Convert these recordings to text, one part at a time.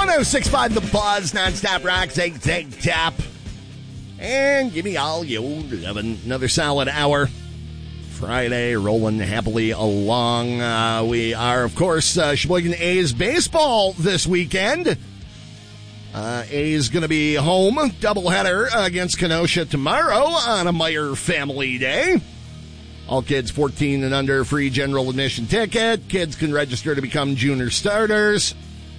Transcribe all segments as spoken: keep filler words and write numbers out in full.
one oh six point five The Buzz, nonstop rock, zig, zig, tap. And give me all you lovin'. Another solid hour. Friday, rolling happily along. Uh, we are, of course, uh, Sheboygan A's baseball this weekend. Uh, A's going to be home, doubleheader against Kenosha tomorrow on a Meyer Family Day. All kids fourteen and under, free general admission ticket. Kids can register to become junior starters.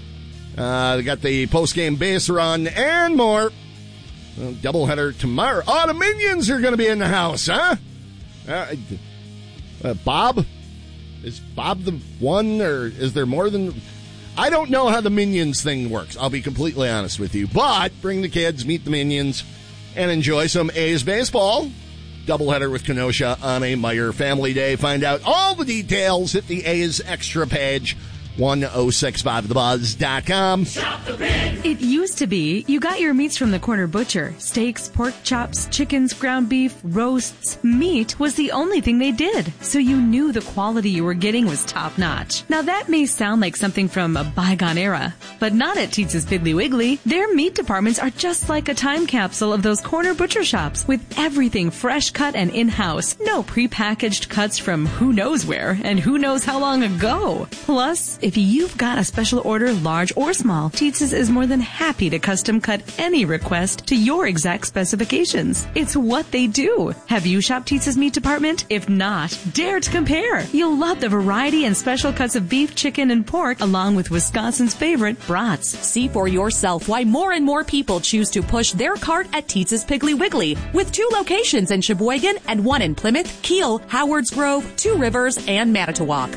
Uh, they got the post-game base run and more. Well, doubleheader tomorrow. Oh, the Minions are going to be in the house, huh? Uh, uh, Bob? Is Bob the one, or is there more than... I don't know how the Minions thing works. I'll be completely honest with you. But bring the kids, meet the Minions, and enjoy some A's baseball. Doubleheader with Kenosha on a Meyer Family Day. Find out all the details at the A's Extra page, one oh six five the buzz dot com. Shop the Pig! It used to be you got your meats from the corner butcher. Steaks, pork chops, chickens, ground beef, roasts. Meat was the only thing they did, so you knew the quality you were getting was top-notch. Now that may sound like something from a bygone era, but not at Teetz's Piggly Wiggly. Their meat departments are just like a time capsule of those corner butcher shops, with everything fresh cut and in-house. No prepackaged cuts from who knows where and who knows how long ago. Plus, if you've got a special order, large or small, Teetz's is more than happy to custom cut any request to your exact specifications. It's what they do. Have you shopped Teetz's meat department? If not, dare to compare. You'll love the variety and special cuts of beef, chicken, and pork, along with Wisconsin's favorite brats. See for yourself why more and more people choose to push their cart at Teetz's Piggly Wiggly, with two locations in Sheboygan and one in Plymouth, Kiel, Howards Grove, Two Rivers, and Manitowoc.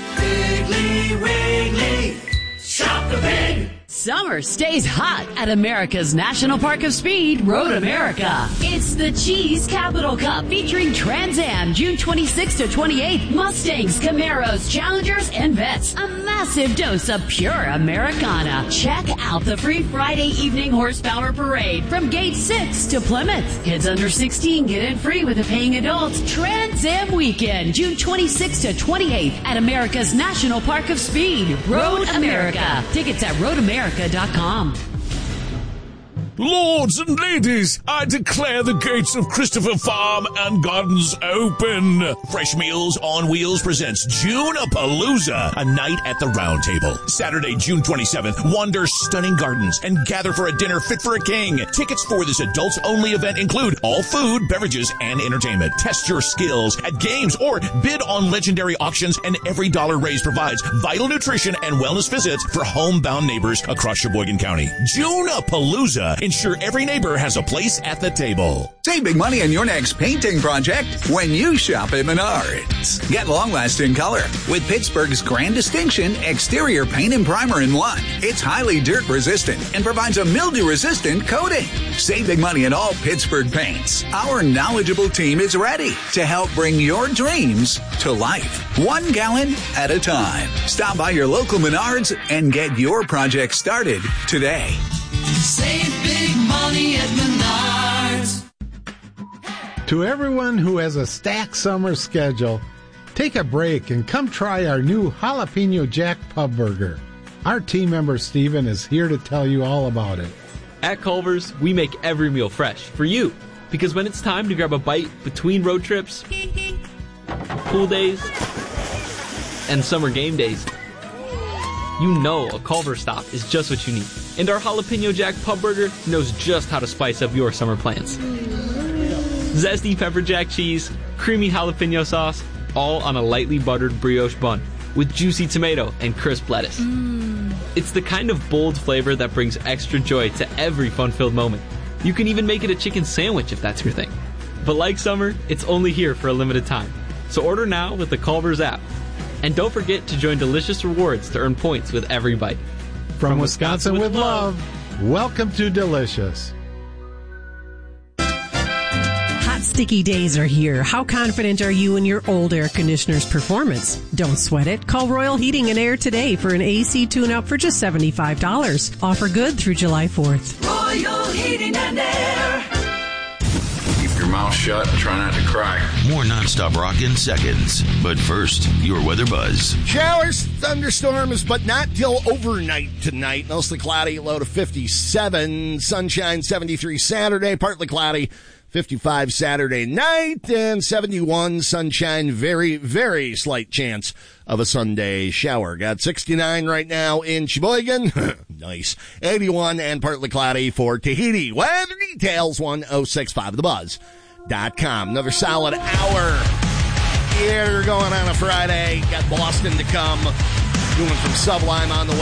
Piggly Wiggly, shop the pig! Summer stays hot at America's National Park of Speed, Road America. It's the Cheese Capital Cup featuring Trans Am June twenty-sixth to twenty-eighth, Mustangs, Camaros, Challengers, and Vets. A massive dose of pure Americana. Check out the free Friday evening horsepower parade from Gate six to Plymouth. Kids under sixteen get in free with a paying adult. Trans Am Weekend, June twenty-sixth to twenty-eighth at America's National Park of Speed, Road America. Tickets at road america dot com. Lords and ladies, I declare the gates of Christopher Farm and Gardens open. Fresh Meals on Wheels presents June-a-Palooza, a night at the round table. Saturday, June twenty-seventh, wander stunning gardens and gather for a dinner fit for a king. Tickets for this adults-only event include all food, beverages, and entertainment. Test your skills at games or bid on legendary auctions, and every dollar raised provides vital nutrition and wellness visits for homebound neighbors across Sheboygan County. June-a-Palooza. Ensure every neighbor has a place at the table. Save big money on your next painting project when you shop at Menards. Get long-lasting color with Pittsburgh's grand distinction exterior paint and primer in one. It's highly dirt-resistant and provides a mildew-resistant coating. Save big money in all Pittsburgh paints. Our knowledgeable team is ready to help bring your dreams to life, one gallon at a time. Stop by your local Menards and get your project started today. Save big money at Menards. To everyone who has a stacked summer schedule, take a break and come try our new Jalapeno Jack Pub Burger. Our team member Steven is here to tell you all about it. At Culver's, we make every meal fresh for you. Because when it's time to grab a bite between road trips, pool days, and summer game days, you know a Culver's stop is just what you need. And our Jalapeno Jack Pub Burger knows just how to spice up your summer plans. Zesty pepper jack cheese, creamy jalapeno sauce, all on a lightly buttered brioche bun with juicy tomato and crisp lettuce. Mm. It's the kind of bold flavor that brings extra joy to every fun-filled moment. You can even make it a chicken sandwich if that's your thing. But like summer, it's only here for a limited time. So order now with the Culver's app. And don't forget to join Delicious Rewards to earn points with every bite. From, From Wisconsin, Wisconsin with love, welcome to Delicious. Hot, sticky days are here. How confident are you in your old air conditioner's performance? Don't sweat it. Call Royal Heating and Air today for an A C tune-up for just seventy-five dollars. Offer good through July fourth. Royal Heating and Air. Keep your mouth mouth shut and try not to cry. More nonstop rock in seconds. But first, your weather buzz. Showers, thunderstorms, but not till overnight tonight. Mostly cloudy, low to fifty-seven. Sunshine, seventy-three Saturday, partly cloudy. fifty-five Saturday night, and seventy-one sunshine, very, very slight chance of a Sunday shower. Got sixty-nine right now in Sheboygan. Nice. eighty-one and partly cloudy for Tahiti. Weather details, one oh six five the buzz dot com. Another solid hour here going on a Friday. Got Boston to come. Doing from Sublime on the way.